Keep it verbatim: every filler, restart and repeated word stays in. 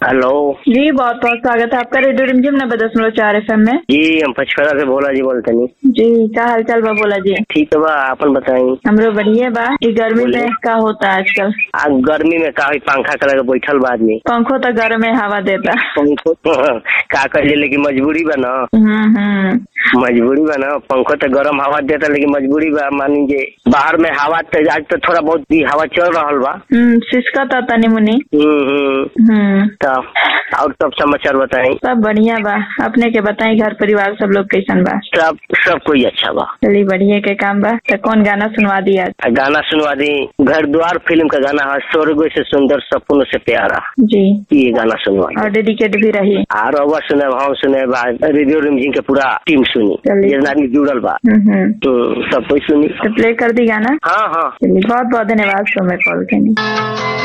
Hello जी, बहुत बहुत स्वागत है आपका रेडियो रिमझिम नब्बे दशमलव चार एफ एम में। जी, हम पचफड़ा से भोला जी बोलते नहीं। जी, क्या हाल चाल बा बोला जी? ठीक है बा, आपन बताई। हमरो बढ़िया बा। ये गर्मी बोलिए। में का होता है आजकल? आ गर्मी में का पंखा कलर के बैठल बा आदमी। पंखो तो गर्म में हवा देता। पंखो का करिए, लेकिन मजबूरी बा ना। हम्म हम्म मजबूरी बा ना। पंखो तो गरम हवा देता, लेकिन मजबूरी बा। मान लीजिए बाहर में हवा तो आज तो थोड़ा बहुत भी हवा चल रहा बा। हम्म सिसका था तनी मुनी। हम्म हम्म हम्म तब और सब समाचार बताई। सब बढ़िया बा। अपने के बताई, घर परिवार सब लोग कैसन बा? सब सब कोई अच्छा बा। चलिए बढ़िया के काम बा। तो कौन गाना सुनवा दिया? गाना सुनवा दी। घर द्वार फिल्म का गाना है, स्वर्ग से सुंदर सपनों से प्यारा। जी, ये गाना सुनवा दी। और डेडिकेट भी रही। और अवर सुने हम सुने बा, रेडियो रिमझिम के पूरा टीम सुनी, चलिए। जितना आदमी जुड़ल बा। हम्म हम्म तो सब कोई सुनी। तो प्ले कर दी गाना। हाँ हाँ। चलिए, बहुत बहुत धन्यवाद। सो मैं कॉल करनी।